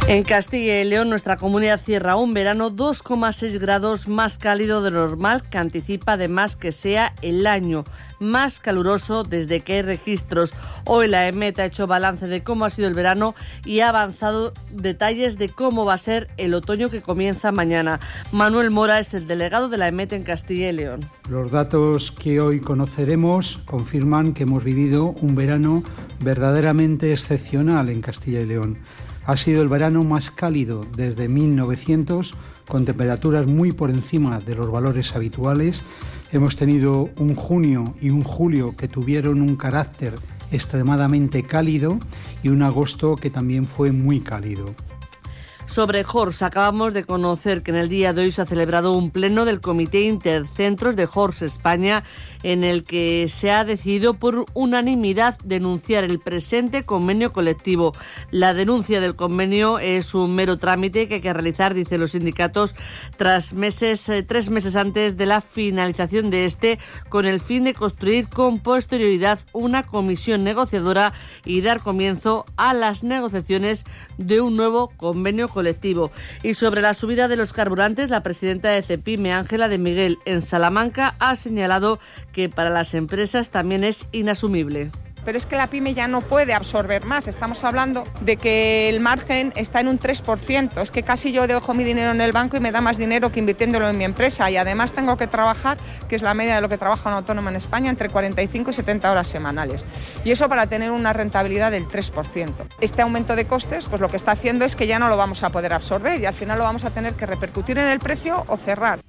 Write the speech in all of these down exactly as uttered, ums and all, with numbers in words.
En Castilla y León, nuestra comunidad cierra un verano dos coma seis grados más cálido de lo normal, que anticipa además que sea el año más caluroso desde que hay registros. Hoy la EMET ha hecho balance de cómo ha sido el verano y ha avanzado detalles de cómo va a ser el otoño que comienza mañana. Manuel Mora es el delegado de la EMET en Castilla y León. Los datos que hoy conoceremos confirman que hemos vivido un verano verdaderamente excepcional en Castilla y León. Ha sido el verano más cálido desde mil novecientos, con temperaturas muy por encima de los valores habituales. Hemos tenido un junio y un julio que tuvieron un carácter extremadamente cálido y un agosto que también fue muy cálido. Sobre Hors, acabamos de conocer que en el día de hoy se ha celebrado un pleno del Comité Intercentros de Hors España, en el que se ha decidido por unanimidad denunciar el presente convenio colectivo. La denuncia del convenio es un mero trámite que hay que realizar, dicen los sindicatos, tras meses, eh, tres meses antes de la finalización de este, con el fin de construir con posterioridad una comisión negociadora y dar comienzo a las negociaciones de un nuevo convenio colectivo. colectivo. Y sobre la subida de los carburantes, la presidenta de CEPIME, Ángela de Miguel, en Salamanca, ha señalado que para las empresas también es inasumible. Pero es que la pyme ya no puede absorber más. Estamos hablando de que el margen está en un tres por ciento. Es que casi yo dejo mi dinero en el banco y me da más dinero que invirtiéndolo en mi empresa. Y además tengo que trabajar, que es la media de lo que trabaja un autónomo en España, entre cuarenta y cinco y setenta horas semanales. Y eso para tener una rentabilidad del tres por ciento. Este aumento de costes, pues lo que está haciendo es que ya no lo vamos a poder absorber y al final lo vamos a tener que repercutir en el precio o cerrar.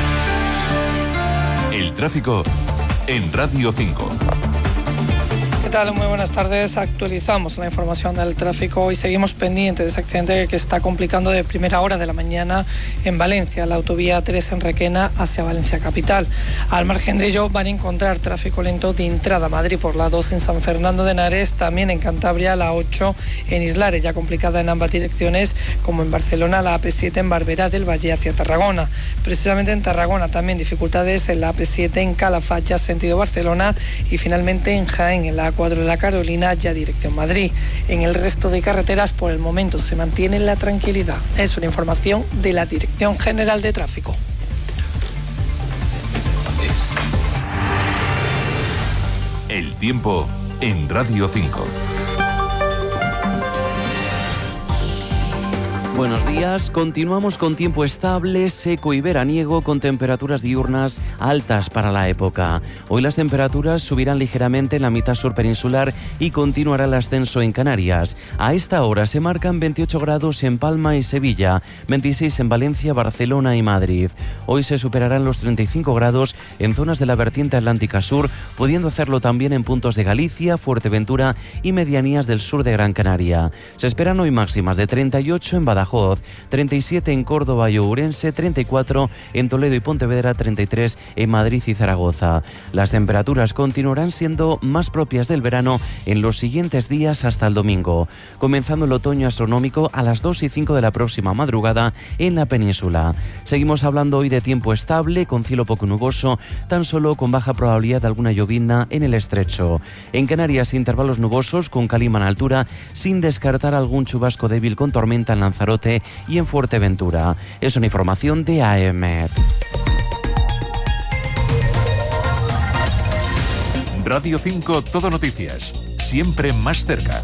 El tráfico en Radio cinco. ¿Qué tal? Muy buenas tardes. Actualizamos la información del tráfico y seguimos pendientes de ese accidente que está complicando de primera hora de la mañana en Valencia, la autovía tres en Requena hacia Valencia capital. Al margen de ello van a encontrar tráfico lento de entrada a Madrid por la dos en San Fernando de Henares, también en Cantabria la ocho en Islares, ya complicada en ambas direcciones, como en Barcelona la A P siete en Barberá del Valle hacia Tarragona. Precisamente en Tarragona también dificultades en la A P siete en Calafat sentido Barcelona y finalmente en Jaén en la A cuatro de la Carolina, ya dirección Madrid. En el resto de carreteras, por el momento, se mantiene la tranquilidad. Es una información de la Dirección General de Tráfico. El tiempo en Radio cinco. Buenos días, continuamos con tiempo estable, seco y veraniego con temperaturas diurnas altas para la época. Hoy las temperaturas subirán ligeramente en la mitad sur peninsular y continuará el ascenso en Canarias. A esta hora se marcan veintiocho grados en Palma y Sevilla, veintiséis en Valencia, Barcelona y Madrid. Hoy se superarán los treinta y cinco grados en zonas de la vertiente atlántica sur, pudiendo hacerlo también en puntos de Galicia, Fuerteventura y medianías del sur de Gran Canaria. Se esperan hoy máximas de treinta y ocho en Badajoz, treinta y siete en Córdoba y Ourense, treinta y cuatro en Toledo y Pontevedra, treinta y tres en Madrid y Zaragoza. Las temperaturas continuarán siendo más propias del verano en los siguientes días hasta el domingo, comenzando el otoño astronómico a las dos y cinco de la próxima madrugada en la península. Seguimos hablando hoy de tiempo estable, con cielo poco nuboso, tan solo con baja probabilidad de alguna llovizna en el estrecho. En Canarias, intervalos nubosos con calima en altura, sin descartar algún chubasco débil con tormenta en Lanzarote y en Fuerteventura. Es una información de A E M E T. Radio cinco, Todo Noticias, siempre más cerca.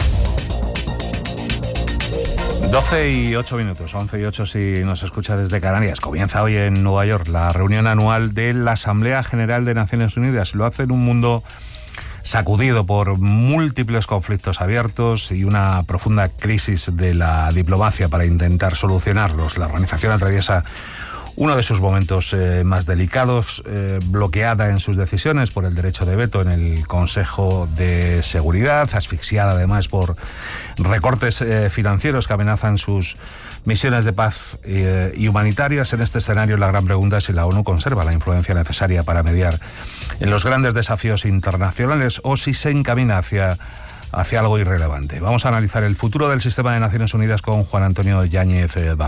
doce y ocho minutos, once y ocho si nos escucha desde Canarias. Comienza hoy en Nueva York la reunión anual de la Asamblea General de Naciones Unidas. Lo hace en un mundo sacudido por múltiples conflictos abiertos y una profunda crisis de la diplomacia para intentar solucionarlos. La organización atraviesa uno de sus momentos eh, más delicados, eh, bloqueada en sus decisiones por el derecho de veto en el Consejo de Seguridad, asfixiada además por recortes eh, financieros que amenazan sus misiones de paz eh, y humanitarias. En este escenario, la gran pregunta es si la ONU conserva la influencia necesaria para mediar en los grandes desafíos internacionales o si se encamina hacia, hacia algo irrelevante. Vamos a analizar el futuro del sistema de Naciones Unidas con Juan Antonio Yáñez Barro.